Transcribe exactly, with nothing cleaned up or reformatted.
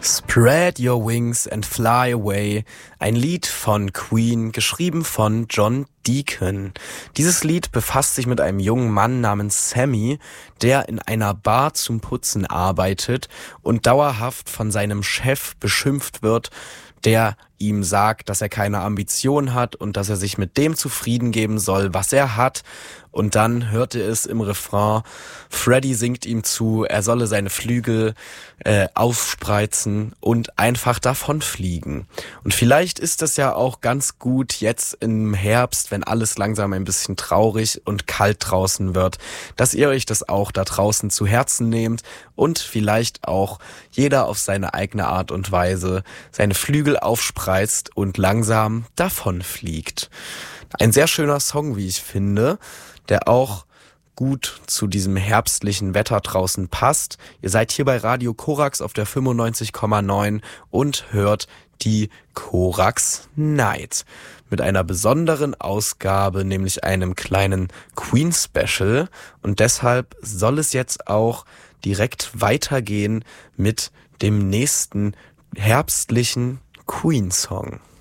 Spread Your Wings and Fly Away, ein Lied von Queen, geschrieben von John Deacon. Dieses Lied befasst sich mit einem jungen Mann namens Sammy, der in einer Bar zum Putzen arbeitet und dauerhaft von seinem Chef beschimpft wird, der ihm sagt, dass er keine Ambition hat und dass er sich mit dem zufrieden geben soll, was er hat. Und dann hört er es im Refrain, Freddy singt ihm zu, er solle seine Flügel äh, aufspreizen und einfach davonfliegen. Und vielleicht ist das ja auch ganz gut jetzt im Herbst, wenn alles langsam ein bisschen traurig und kalt draußen wird, dass ihr euch das auch da draußen zu Herzen nehmt und vielleicht auch jeder auf seine eigene Art und Weise seine Flügel aufspreizt und langsam davonfliegt. Ein sehr schöner Song, wie ich finde, der auch gut zu diesem herbstlichen Wetter draußen passt. Ihr seid hier bei Radio Korax auf der fünfundneunzig Komma neun und hört die Korax Night mit einer besonderen Ausgabe, nämlich einem kleinen Queen Special. Und deshalb soll es jetzt auch direkt weitergehen mit dem nächsten herbstlichen Queen Song.